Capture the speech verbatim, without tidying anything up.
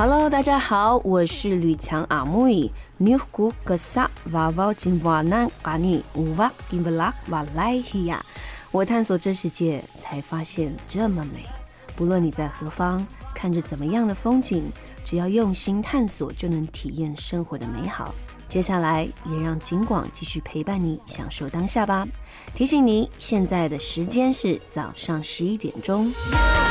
Hello， 大家好，我是吕强阿妹。Nihku kesak vavau jimwanan kani uwak imbelak walaihiya。我探索这世界，才发现这么美。不论你在何方，看着怎么样的风景，只要用心探索，就能体验生活的美好。接下来也让景广继续陪伴你，享受当下吧。提醒你，现在的时间是早上十一点钟。